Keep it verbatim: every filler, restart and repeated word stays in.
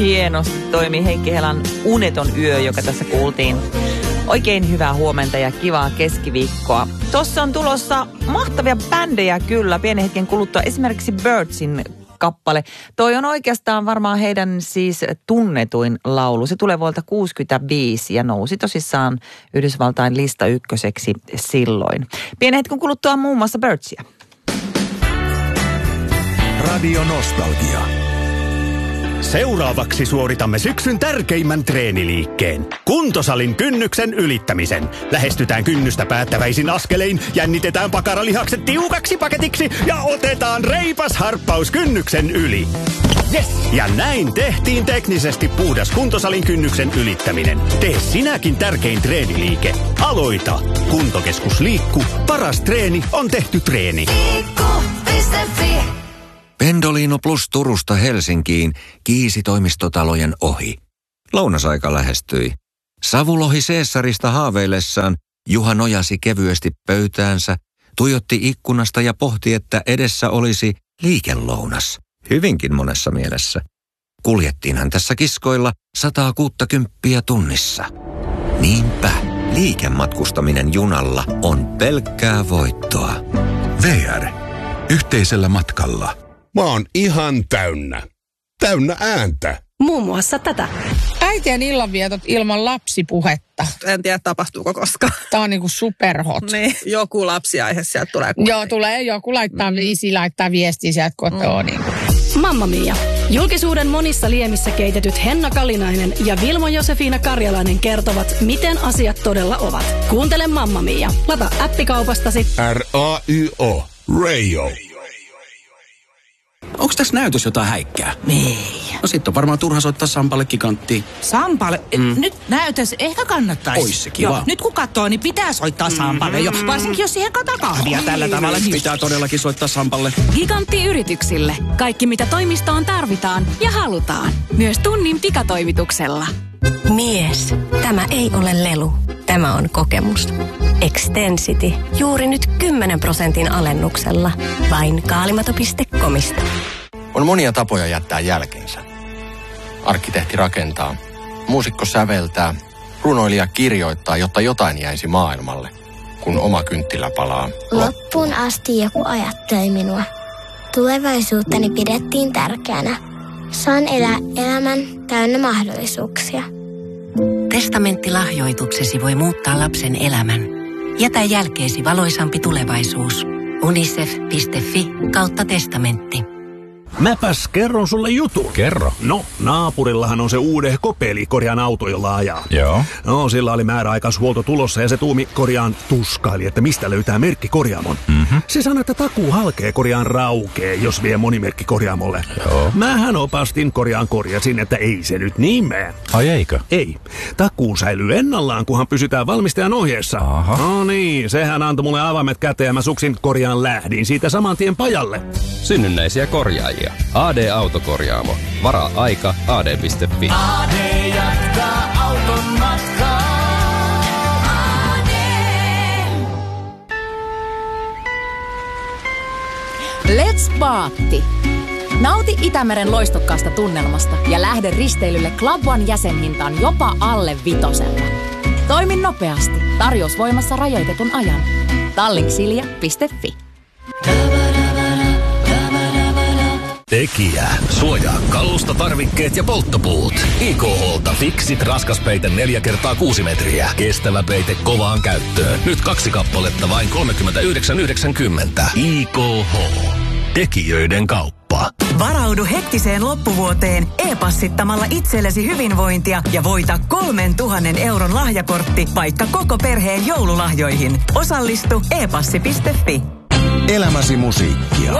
Hienosti toimi Heikki Helan Uneton yö, joka tässä kuultiin. Oikein hyvää huomenta ja kivaa keskiviikkoa. Tuossa on tulossa mahtavia bändejä kyllä pienen hetken kuluttua. Esimerkiksi Birdsin kappale. Toi on oikeastaan varmaan heidän siis tunnetuin laulu. Se tulee vuodelta kuusikymmentäviisi ja nousi tosissaan Yhdysvaltain lista ykköseksi silloin. Pienen hetken kuluttua muun muassa Birdsia. Radio Nostalgia. Seuraavaksi suoritamme syksyn tärkeimmän treeniliikkeen. Kuntosalin kynnyksen ylittämisen. Lähestytään kynnystä päättäväisin askelein, jännitetään pakaralihakset tiukaksi paketiksi ja otetaan reipas harppaus kynnyksen yli. Yes! Ja näin tehtiin teknisesti puhdas kuntosalin kynnyksen ylittäminen. Tee sinäkin tärkein treeniliike. Aloita! Kuntokeskus Liikku. Paras treeni on tehty treeni. Liikku piste fi. Pendolino Plus Turusta Helsinkiin kiisi toimistotalojen ohi. Lounasaika lähestyi. Savulohi Caesarista haaveillessaan Juha nojasi kevyesti pöytäänsä, tuijotti ikkunasta ja pohti, että edessä olisi liikelounas. Hyvinkin monessa mielessä. Kuljettiinhan tässä kiskoilla sataa kuuttakymppiä tunnissa. Niinpä, liikematkustaminen junalla on pelkkää voittoa. V R. Yhteisellä matkalla. Mä oon ihan täynnä. Täynnä ääntä. Muun muassa tätä. Äitien illanvietot ilman lapsipuhetta. En tiedä, tapahtuuko koskaan. Tää on niinku superhot. Niin, joku lapsiaihe sieltä tulee. Joo, tulee. Joku laittaa, mm. isi laittaa viestiä sieltä kotoa. Mm. Niin. Mamma Mia. Julkisuuden monissa liemissä keitetyt Henna Kalinainen ja Vilmo Josefina Karjalainen kertovat, miten asiat todella ovat. Kuuntele Mamma Mia. Lata appikaupastasi. R A Y O. Radio. Onko tässä näytös jotain häikkää? Ei. No sit on varmaan turha soittaa Sampalle kikanttiin. Sampalle? Mm. Nyt näytös ehkä kannattaisi. Ois se kiva. Joo, nyt kun katsoo, niin pitää soittaa mm. Sampalle jo. Varsinkin jos siihen kataa kahvia oh, tällä tavalla. Niin. Pitää todellakin soittaa Sampalle. Gigantti yrityksille. Kaikki mitä toimistoon tarvitaan ja halutaan. Myös tunnin pikatoimituksella. Mies, tämä ei ole lelu. Tämä on kokemus. Extensity. Juuri nyt kymmenen prosentin alennuksella. Vain kaalimato piste comista. On monia tapoja jättää jälkensä. Arkkitehti rakentaa, muusikko säveltää, runoilija kirjoittaa, jotta jotain jäisi maailmalle, kun oma kynttilä palaa. Loppuun asti joku ajatteli minua. Tulevaisuuttani pidettiin tärkeänä. Saan elää elämän täynnä mahdollisuuksia. Testamenttilahjoituksesi voi muuttaa lapsen elämän. Jätä jälkeesi valoisampi tulevaisuus. unicef piste fi kautta testamentti. Mäpäs kerron sulle jutu. Kerro. No, naapurillahan on se uudehko peli korjaan auto, jolla ajaa. Joo. No, sillä oli määräaikaishuolto tulossa ja se tuumi korjaan tuskaili, että mistä löytää merkki korjaamon. Mm-hmm. Se sanoi, että takuu halkee korjaan raukee, jos vie monimerkki korjaamolle. Joo. Mähän opastin korjaan korjasin, että ei se nyt niin mene. Ai eikö? Ei. Takuu säilyy ennallaan, kunhan pysytään valmistajan ohjeessa. Aha. No niin, sehän antoi mulle avaimet käteen ja mä suksin korjaan lähdin siitä saman tien pajalle. Synnynnäisiä korjaajia. A D-autokorjaamo. Varaa aika a d piste fi. A D jatkaa auton matkaa. A D. Let's Baatti. Nauti Itämeren loistokkaasta tunnelmasta ja lähde risteilylle Club One jäsenhintaan jopa alle vitosella. Toimi nopeasti. Tarjous voimassa rajoitetun ajan. Tallink-silja piste fi. Tekijä. Suojaa kalusta, tarvikkeet ja polttopuut. I K H:lta Fixit raskaspeite neljä kertaa kuusi metriä. Kestävä peite kovaan käyttöön. Nyt kaksi kappaletta vain kolmekymmentäyhdeksän yhdeksänkymmentä. I K H. Tekijöiden kauppa. Varaudu hektiseen loppuvuoteen e-passittamalla itsellesi hyvinvointia ja voita kolmen tuhannen euron lahjakortti vaikka koko perheen joululahjoihin. Osallistu e passi piste fi. Elämäsi musiikkia.